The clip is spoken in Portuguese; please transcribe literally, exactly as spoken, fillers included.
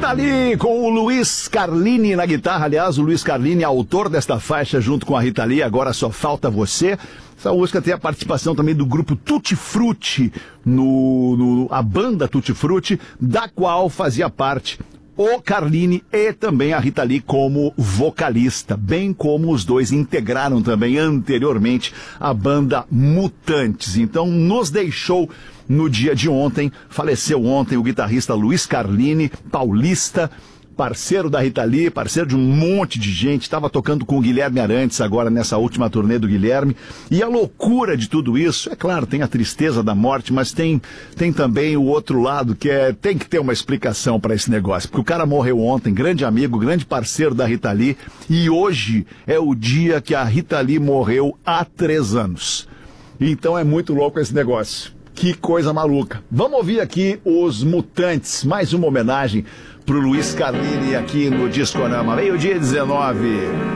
Rita Lee com o Luiz Carlini na guitarra. Aliás, o Luiz Carlini é autor desta faixa junto com a Rita Lee, Agora Só Falta Você. Essa música tem a participação também do grupo Tutti Frutti, no, no, a banda Tutti Frutti, da qual fazia parte o Carlini e também a Rita Lee como vocalista, bem como os dois integraram também anteriormente a banda Mutantes. Então nos deixou no dia de ontem, faleceu ontem o guitarrista Luiz Carlini, paulista, parceiro da Rita Lee, parceiro de um monte de gente, estava tocando com o Guilherme Arantes agora nessa última turnê do Guilherme, e a loucura de tudo isso, é claro, tem a tristeza da morte, mas tem, tem também o outro lado, que é, tem que ter uma explicação para esse negócio, porque o cara morreu ontem, grande amigo, grande parceiro da Rita Lee, e hoje é o dia que a Rita Lee morreu há três anos. Então é muito louco esse negócio. Que coisa maluca. Vamos ouvir aqui os Mutantes, mais uma homenagem pro Luiz Carlini aqui no Discorama, meio-dia dezenove.